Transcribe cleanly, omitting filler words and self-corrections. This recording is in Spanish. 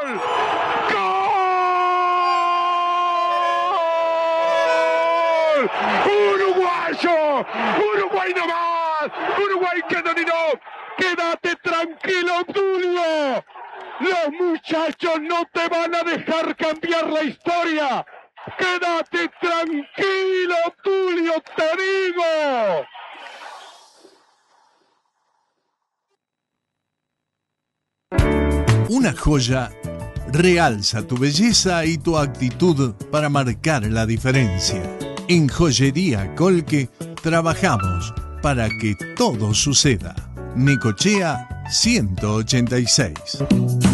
¡Gol! ¡Uruguayo! ¡Uruguay no más! ¡Uruguay que dominó! ¡Quédate tranquilo, Tulio! Los muchachos no te van a dejar cambiar la historia. ¡Quédate tranquilo, Tulio, te digo! Una joya realza tu belleza y tu actitud para marcar la diferencia. En Joyería Colque trabajamos para que todo suceda. Necochea 186.